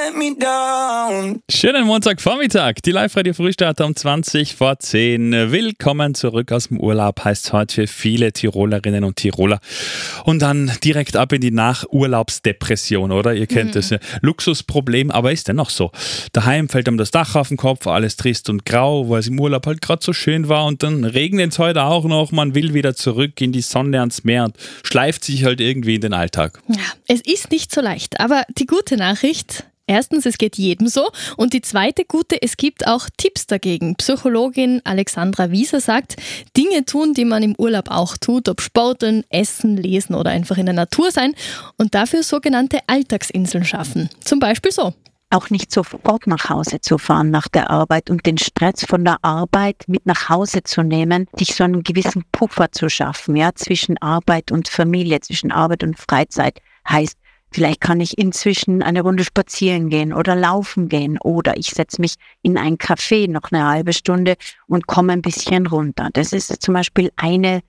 let me down. Schönen Montagvormittag. Die Live-Radio-Frühstart um 20 vor 10. Willkommen zurück aus dem Urlaub, heißt es heute für viele Tirolerinnen und Tiroler. Und dann direkt ab in die Nachurlaubsdepression, oder? Ihr kennt das. Luxusproblem, aber ist dennoch so. Daheim fällt einem das Dach auf den Kopf, alles trist und grau, weil es im Urlaub halt gerade so schön war. Und dann regnet es heute auch noch. Man will wieder zurück in die Sonne, ans Meer und schleift sich halt irgendwie in den Alltag. Ja, es ist nicht so leicht, aber die gute Nachricht: erstens, es geht jedem so, und die zweite gute, es gibt auch Tipps dagegen. Psychologin Alexandra Wieser sagt, Dinge tun, die man im Urlaub auch tut, ob Sporteln, Essen, Lesen oder einfach in der Natur sein, und dafür sogenannte Alltagsinseln schaffen. Zum Beispiel so. Auch nicht sofort nach Hause zu fahren nach der Arbeit und den Stress von der Arbeit mit nach Hause zu nehmen, sich so einen gewissen Puffer zu schaffen, ja, zwischen Arbeit und Familie, zwischen Arbeit und Freizeit. Heißt, vielleicht kann ich inzwischen eine Runde spazieren gehen oder laufen gehen oder ich setze mich in ein Café noch eine halbe Stunde und komme ein bisschen runter. Das ist zum Beispiel eine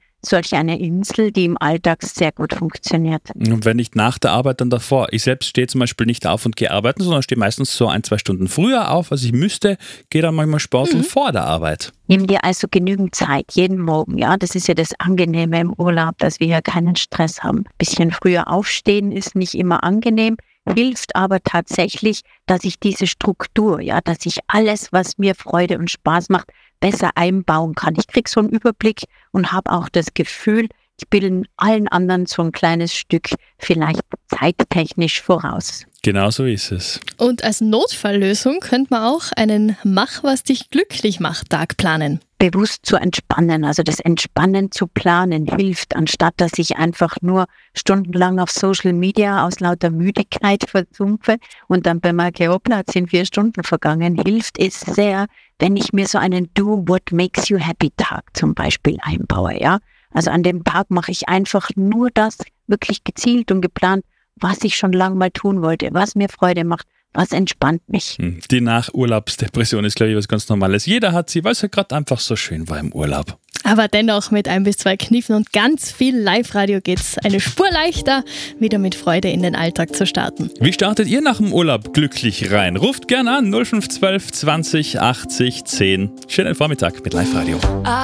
Insel, die im Alltag sehr gut funktioniert. Und wenn nicht nach der Arbeit, dann davor. Ich selbst stehe zum Beispiel nicht auf und gehe arbeiten, sondern stehe meistens so 1-2 Stunden früher auf, als ich müsste, gehe dann manchmal sporteln vor der Arbeit. Nimm dir also genügend Zeit, jeden Morgen, ja. Das ist ja das Angenehme im Urlaub, dass wir ja keinen Stress haben. Ein bisschen früher aufstehen ist nicht immer angenehm, hilft aber tatsächlich, dass ich diese Struktur, ja, dass ich alles, was mir Freude und Spaß macht, besser einbauen kann. Ich kriege so einen Überblick und habe auch das Gefühl, ich bin allen anderen so ein kleines Stück vielleicht zeittechnisch voraus. Genau so ist es. Und als Notfalllösung könnte man auch einen Mach, was dich glücklich macht Tag planen. Bewusst zu entspannen, also das Entspannen zu planen hilft, anstatt dass ich einfach nur stundenlang auf Social Media aus lauter Müdigkeit versumpfe und dann bemerke, hoppla, jetzt sind 4 Stunden vergangen, hilft es sehr, wenn ich mir so einen Do What Makes You Happy Tag zum Beispiel einbaue, ja. Also an dem Tag mache ich einfach nur das, wirklich gezielt und geplant, was ich schon lange mal tun wollte, was mir Freude macht, was entspannt mich. Die Nachurlaubsdepression ist, glaube ich, was ganz Normales. Jeder hat sie, weil es ja gerade einfach so schön war im Urlaub. Aber dennoch mit 1 bis 2 Kniffen und ganz viel Live-Radio geht's eine Spur leichter, wieder mit Freude in den Alltag zu starten. Wie startet ihr nach dem Urlaub glücklich rein? Ruft gerne an 0512 20 80 10. Schönen Vormittag mit Live-Radio.